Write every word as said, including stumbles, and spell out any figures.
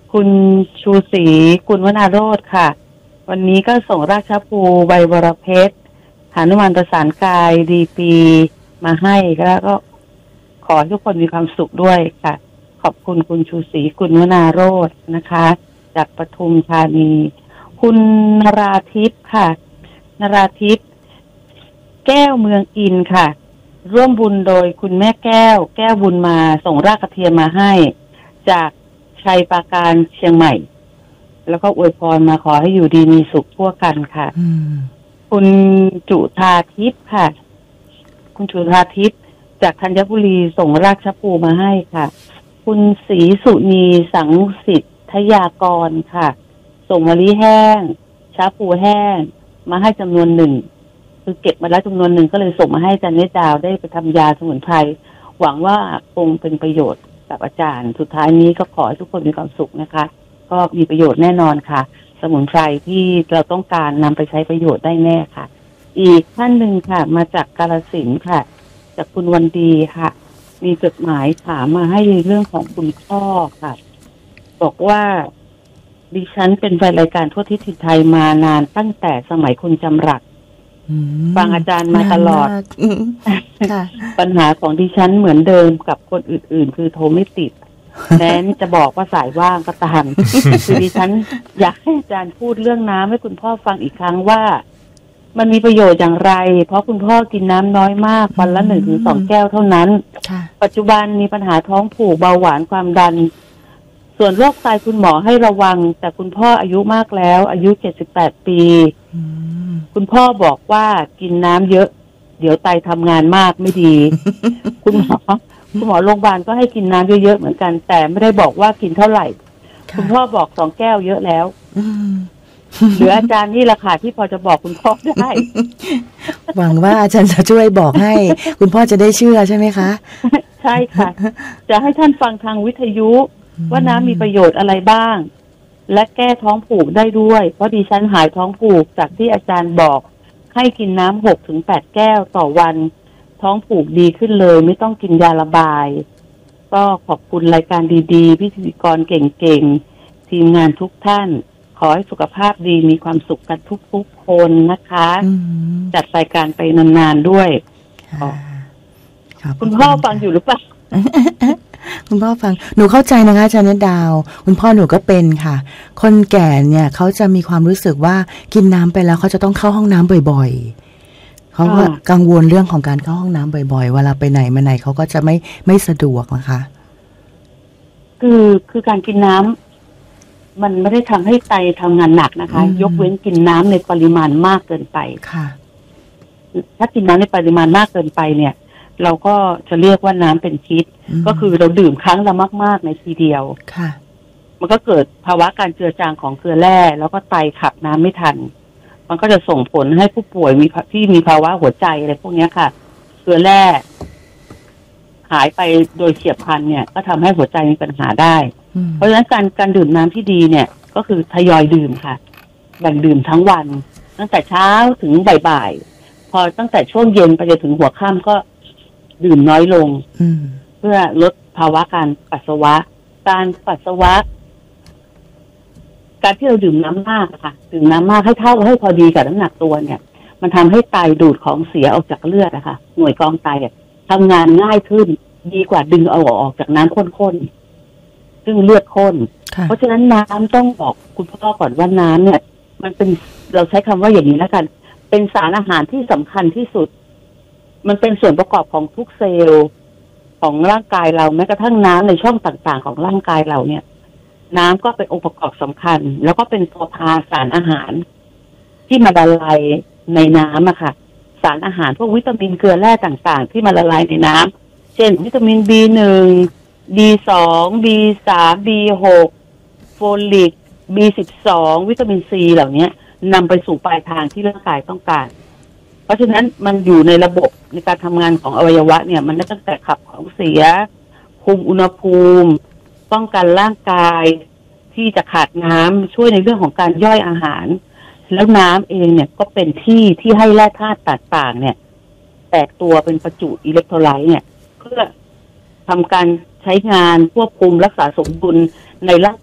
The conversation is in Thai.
คุณชูศรีกุลวนาโรจน์ค่ะวันนี้ก็ส่งราชภูใบวรเพชรหานุมานประสานกายดีปีมาให้แล้วก็ขอให้ทุกคนมีความสุขด้วยค่ะขอบคุณคุณชูศรีกุลวนาโรจน์นะคะจากปทุมธานีคุณนราทิพย์ค่ะนราทิพย์แก้วเมืองอินค่ะร่วมบุญโดยคุณแม่แก้วแก้วบุญมาส่งรากกระเทียมมาให้จากชัยปราการเชียงใหม่แล้วก็อวยพรมาขอให้อยู่ดีมีสุขทั่วกันค่ะคุณจุธาทิพย์ค่ะคุณจุธาทิพย์จากธัญบุรีส่งรากชะพูมาให้ค่ะคุณศรีสุนีสังสิทธยากรค่ะส่งมะลิแห้งชะพูแห้งมาให้จำนวนหนึ่งคือเก็บมาแล้วจำนวนหนึ่งก็เลยส่งมาให้อาจารย์เนตดาวได้ไปทำยาสมุนไพรหวังว่าคงเป็นประโยชน์กับอาจารย์สุดท้ายนี้ก็ขอให้ทุกคนมีความสุขนะคะก็มีประโยชน์แน่นอนค่ะสมุนไพรที่เราต้องการนำไปใช้ประโยชน์ได้แน่ค่ะอีกท่านหนึ่งค่ะมาจากกาฬสินธุ์ค่ะจากคุณวันดีค่ะมีจดหมายถามมาให้เรื่องของคุณพ่อค่ะบอกว่าดิฉันเป็นแฟนรายการทั่วทิศถิ่นไทยมานานตั้งแต่สมัยคุณจำรัดฟังอาจารย์มาตลอดปัญหาของดิฉันเหมือนเดิมกับคนอื่นๆคือโทรไม่ติดแม้จะบอกว่าสายว่างก็ตามคือดิฉันอยากให้อาจารย์พูดเรื่องน้ำให้คุณพ่อฟังอีกครั้งว่ามันมีประโยชน์อย่างไรเพราะคุณพ่อกินน้ำน้อยมากวันละหนึ่งถึงสองแก้วเท่านั้นปัจจุบันมีปัญหาท้องผูกเบาหวานความดันส่วนโรคไตคุณหมอให้ระวังแต่คุณพ่ออายุมากแล้วอายุเจ็ดสิบแปดปีคุณพ่อบอกว่ากินน้ำเยอะเดี๋ยวไตทำงานมากไม่ดี คุณหมอคุณหมอโรงพยาบาลก็ให้กินน้ำเยอะๆเหมือนกันแต่ไม่ได้บอกว่ากินเท่าไหร่คุณพ่อบอกสองแก้วเยอะแล้วหรืออาจารย์นี่แหละค่ะที่พอจะบอกคุณพ่อได้หวังว่าอาจารย์จะช่วยบอกให้คุณพ่อจะได้เชื่อใช่ไหมคะใช่ค่ะจะให้ท่านฟังทางวิทยุว่าน้ำมีประโยชน์อะไรบ้างและแก้ท้องผูกได้ด้วยเพราะดิฉันหายท้องผูกจากที่อาจารย์บอกให้กินน้ำหกถึงแปดแก้วต่อวันท้องผูกดีขึ้นเลยไม่ต้องกินยาระบายก็ขอบคุณรายการดีๆพิธีกรเก่งๆทีมงานทุกท่านขอให้สุขภาพดีมีความสุขกันทุกๆคนนะคะจัดรายการไปนานๆด้วยคุณพ่อฟังอยู่หรือเปล่าคุณพ่อฟังหนูเข้าใจนะคะอาจารย์ดาวคุณพ่อหนูก็เป็นค่ะคนแก่เนี่ยเขาจะมีความรู้สึกว่ากินน้ำไปแล้วเขาจะต้องเข้าห้องน้ำบ่อยๆเขาก็กังวลเรื่องของการเข้าห้องน้ำบ่อยๆเวลาไปไหนมาไหนเขาก็จะไม่ไม่สะดวกนะคะคือคือการกินน้ำมันไม่ได้ทำให้ไตทำงานหนักนะคะยกเว้นกินน้ำในปริมาณมากเกินไปค่ะถ้ากินน้ำในปริมาณมากเกินไปเนี่ยเราก็จะเรียกว่าน้ำเป็นพิษก็คือเราดื่มครั้งละมากๆในทีเดียวค่ะมันก็เกิดภาวะการเจือจางของเกลือแร่แล้วก็ไตขับน้ำไม่ทันมันก็จะส่งผลให้ผู้ป่วยมีที่มีภาวะหัวใจอะไรพวกนี้ค่ะเกลือแร่หายไปโดยเฉียบพลันเนี่ยก็ทำให้หัวใจมีปัญหาได้เพราะฉะนั้นการการดื่มน้ำที่ดีเนี่ยก็คือทยอยดื่มค่ะแบ่งดื่มทั้งวันตั้งแต่เช้าถึงบ่ายๆพอตั้งแต่ช่วงเย็นไปจนถึงหัวค่ำก็ดื่มน้อยลงเพื่อลดภาวะการปัสสาวะการปัสสาวะการที่เราดื่มน้ำมากค่ะดื่มน้ำมากให้เท่าให้พอดีกับน้ำหนักตัวเนี่ยมันทำให้ไตดูดของเสียออกจากเลือดนะคะหน่วยกรองไตทำงานง่ายขึ้นดีกว่าดึงเอาออกจากน้ำข้นๆซึ่งเลือดข้นเพราะฉะนั้นน้ำต้องบอกคุณพ่อก่อนว่าน้ำเนี่ยมันเป็นเราใช้คำว่าอย่างนี้แล้วกันเป็นสารอาหารที่สำคัญที่สุดมันเป็นส่วนประกอบของทุกเซลล์ของร่างกายเราแม้กระทั่งน้ำในช่องต่างๆของร่างกายเราเนี่ยน้ำก็เป็นองค์ประกอบสำคัญแล้วก็เป็นตัวพาสารอาหารที่มาละลายในน้ำอะค่ะสารอาหารพวกวิตามินเกลือแร่ต่างๆที่มาละลายในน้ำเช่นวิตามิน บี หนึ่ง บี สอง บี สาม บี หก โฟลิก บี สิบสอง วิตามินซีเหล่านี้นำไปสู่ปลายทางที่ร่างกายต้องการเพราะฉะนั้นมันอยู่ในระบบในการทำงานของอวัยวะเนี่ยมันตั้งแต่ขับของเสียคุมอุณหภูมิป้องกันร่างกายที่จะขาดน้ำช่วยในเรื่องของการย่อยอาหารแล้วน้ำเองเนี่ยก็เป็นที่ที่ให้แร่ธาตุต่างๆเนี่ยแตกตัวเป็นประจุอิเล็กโทรไลต์เนี่ยเพื่อทำการใช้งานควบคุมรักษาสมดุลในร่าง